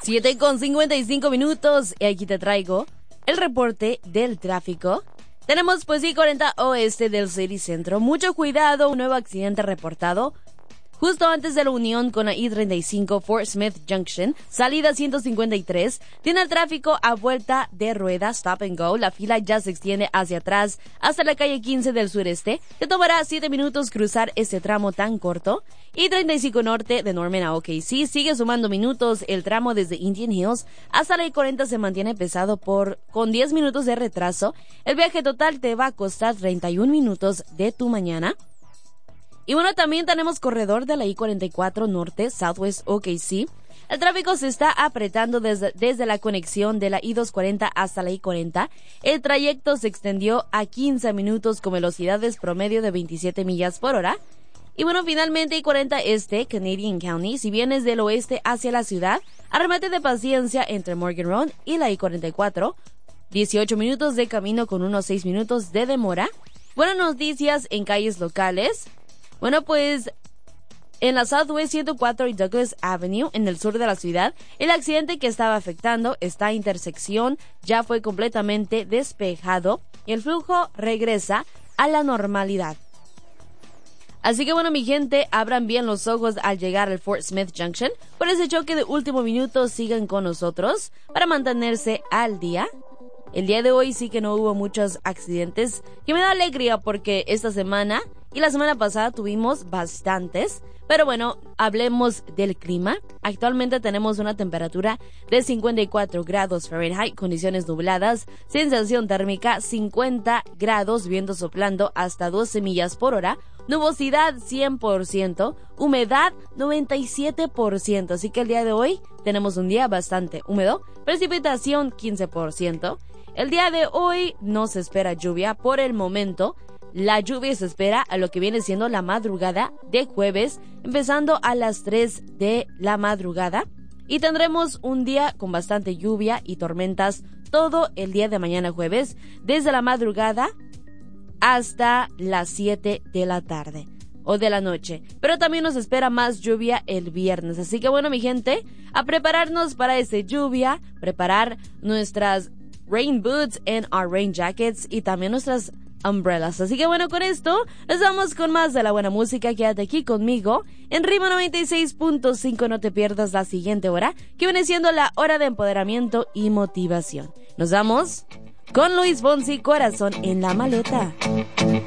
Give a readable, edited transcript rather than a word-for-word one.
7:55 y aquí te traigo el reporte del tráfico. Tenemos pues I-40 oeste del City Centro. Mucho cuidado, un nuevo accidente reportado justo antes de la unión con la I-35 Fort Smith Junction, salida 153, tiene el tráfico a vuelta de rueda, stop and go. La fila ya se extiende hacia atrás hasta la calle 15 del sureste. Te tomará 7 minutos cruzar este tramo tan corto. I-35 norte de Norman a OKC sigue sumando minutos. El tramo desde Indian Hills hasta la I-40 se mantiene pesado con 10 minutos de retraso. El viaje total te va a costar 31 minutos de tu mañana. Y bueno, también tenemos corredor de la I-44 norte, Southwest OKC. El tráfico se está apretando desde la conexión de la I-240 hasta la I-40. El trayecto se extendió a 15 minutos con velocidades promedio de 27 millas por hora. Y bueno, finalmente I-40 este, Canadian County, si vienes del oeste hacia la ciudad, arremate de paciencia entre Morgan Road y la I-44. 18 minutos de camino con unos 6 minutos de demora. Buenas noticias en calles locales. Bueno, pues en la Southwest 104 y Douglas Avenue, en el sur de la ciudad, el accidente que estaba afectando esta intersección ya fue completamente despejado y el flujo regresa a la normalidad. Así que bueno, mi gente, abran bien los ojos al llegar al Fort Smith Junction. Por ese choque de último minuto, sigan con nosotros para mantenerse al día. El día de hoy sí que no hubo muchos accidentes, que me da alegría porque esta semana y la semana pasada tuvimos bastantes. Pero bueno, hablemos del clima. Actualmente tenemos una temperatura de 54 grados Fahrenheit, condiciones nubladas, sensación térmica 50 grados, viento soplando hasta 12 millas por hora, nubosidad 100%, humedad 97%. Así que el día de hoy tenemos un día bastante húmedo, precipitación 15%. El día de hoy no se espera lluvia por el momento. La lluvia se espera a lo que viene siendo la madrugada de jueves, empezando a las 3 de la madrugada. Y tendremos un día con bastante lluvia y tormentas todo el día de mañana jueves, desde la madrugada hasta las 7 de la tarde o de la noche. Pero también nos espera más lluvia el viernes. Así que bueno, mi gente, a prepararnos para esa lluvia, preparar nuestras rain boots and our rain jackets y también nuestras umbrellas. Así que bueno, con esto nos vamos con más de la buena música. Quédate aquí conmigo en Ritmo 96.5. No te pierdas la siguiente hora, que viene siendo la hora de empoderamiento y motivación. Nos vamos con Luis Fonsi, Corazón en la maleta.